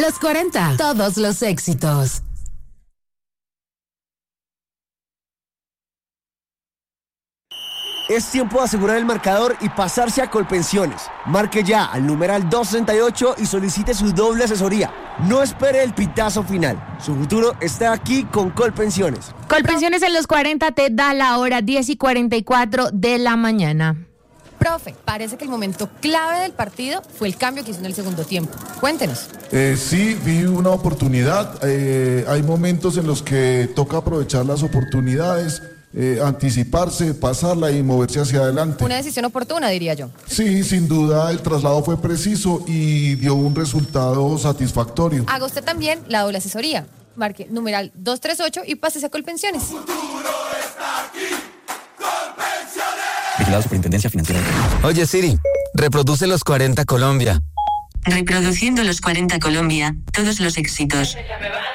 Los 40, todos los éxitos. Es tiempo de asegurar el marcador y pasarse a Colpensiones. Marque ya al numeral 268 y solicite su doble asesoría. No espere el pitazo final. Su futuro está aquí con Colpensiones. Colpensiones en los 40 te da la hora 10:44 de la mañana. Profe, parece que el momento clave del partido fue el cambio que hizo en el segundo tiempo. Cuéntenos. Sí, vi una oportunidad. Hay momentos en los que toca aprovechar las oportunidades, anticiparse, pasarla y moverse hacia adelante. Una decisión oportuna, diría yo. Sí, sin duda el traslado fue preciso y dio un resultado satisfactorio. Haga usted también la doble asesoría. Marque numeral 238 y pásese a Colpensiones. Vigilado Superintendencia Financiera. Oye Siri, reproduce los 40 Colombia. Reproduciendo los 40 Colombia, todos los éxitos.